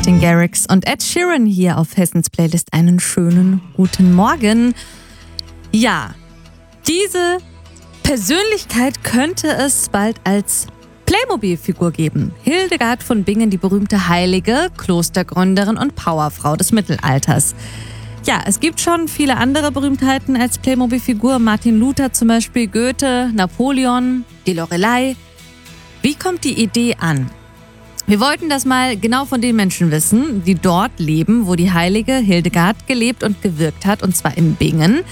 Martin Garrix und Ed Sheeran hier auf Hessens Playlist. Einen schönen guten Morgen. Ja, diese Persönlichkeit könnte es bald als Playmobil-Figur geben. Hildegard von Bingen, die berühmte Heilige, Klostergründerin und Powerfrau des Mittelalters. Ja, es gibt schon viele andere Berühmtheiten als Playmobil-Figur. Martin Luther zum Beispiel, Goethe, Napoleon, die Loreley. Wie kommt die Idee an? Wir wollten das mal genau von den Menschen wissen, die dort leben, wo die heilige Hildegard gelebt und gewirkt hat, und zwar in Bingen.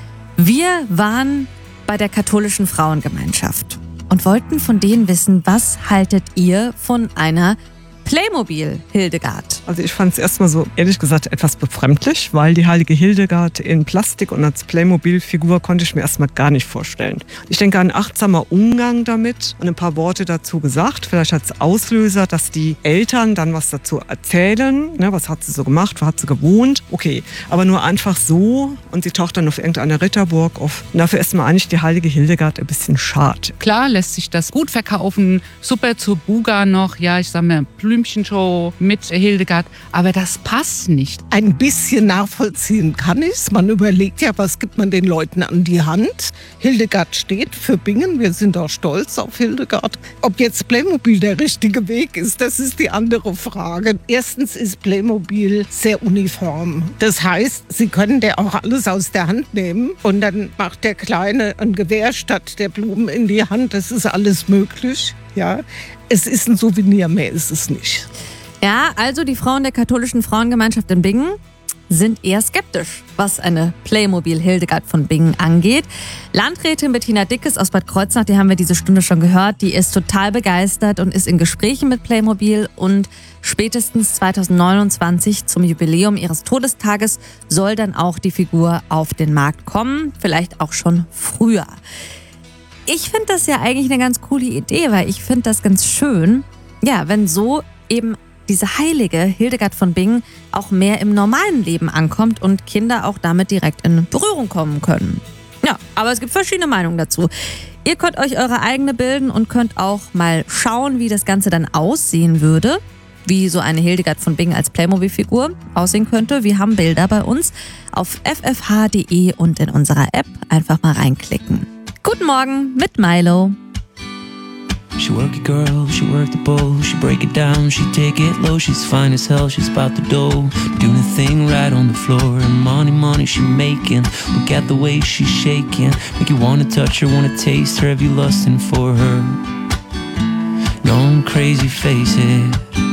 Wir waren bei der katholischen Frauengemeinschaft und wollten von denen wissen, was haltet ihr von einer Playmobil-Hildegard? Also ich fand es erstmal so, ehrlich gesagt, etwas befremdlich, weil die heilige Hildegard in Plastik und als Playmobil-Figur konnte ich mir erstmal gar nicht vorstellen. Ich denke, ein achtsamer Umgang damit und ein paar Worte dazu gesagt, vielleicht als Auslöser, dass die Eltern dann was dazu erzählen, ne, was hat sie so gemacht, wo hat sie gewohnt, okay, aber nur einfach so und sie taucht dann auf irgendeiner Ritterburg auf. Und dafür ist mir eigentlich die heilige Hildegard ein bisschen schade. Klar lässt sich das gut verkaufen, super zur Buga noch, ja, ich sag mal, Blümchenshow mit Hildegard, aber das passt nicht. Ein bisschen nachvollziehen kann ich's. Man überlegt ja, was gibt man den Leuten an die Hand. Hildegard steht für Bingen, wir sind auch stolz auf Hildegard. Ob jetzt Playmobil der richtige Weg ist, das ist die andere Frage. Erstens ist Playmobil sehr uniform. Das heißt, sie können dir auch alles aus der Hand nehmen und dann macht der Kleine ein Gewehr statt der Blumen in die Hand. Das ist alles möglich. Ja, es ist ein Souvenir, mehr ist es nicht. Ja, also die Frauen der katholischen Frauengemeinschaft in Bingen sind eher skeptisch, was eine Playmobil-Hildegard von Bingen angeht. Landrätin Bettina Dickes aus Bad Kreuznach, die haben wir diese Stunde schon gehört, die ist total begeistert und ist in Gesprächen mit Playmobil, und spätestens 2029 zum Jubiläum ihres Todestages soll dann auch die Figur auf den Markt kommen, vielleicht auch schon früher. Ich finde das ja eigentlich eine ganz coole Idee, weil ich finde das ganz schön, ja, wenn so eben diese heilige Hildegard von Bingen auch mehr im normalen Leben ankommt und Kinder auch damit direkt in Berührung kommen können. Ja, aber es gibt verschiedene Meinungen dazu. Ihr könnt euch eure eigene bilden und könnt auch mal schauen, wie das Ganze dann aussehen würde, wie so eine Hildegard von Bingen als Playmobil-Figur aussehen könnte. Wir haben Bilder bei uns auf ffh.de und in unserer App. Einfach mal reinklicken. Guten Morgen mit Milo. She work it, girl, she work the bowl. She break it down, she take it low. She's fine as hell, she's about the dough. Doing a thing right on the floor. And money she making. Look at the way she's shaking. Make you wanna touch her, wanna taste her. Have you lusting for her? Going crazy, face it.